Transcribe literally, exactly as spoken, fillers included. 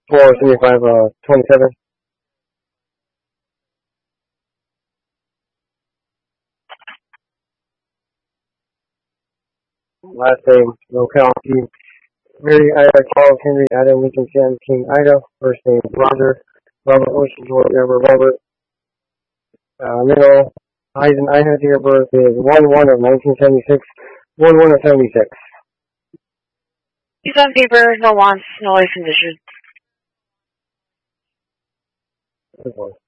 four seventy-five, uh, twenty-seven. Last name, no county. Mary Ida Charles Henry Adam Lincoln Sam King Ida. First name Roger. Robert Ocean George Ever Robert. Uh, middle Eisen Ida. Date of birth is one one of nineteen seventy-six. one one of seventy-six. He's on paper, no wants, no license issued. Good one.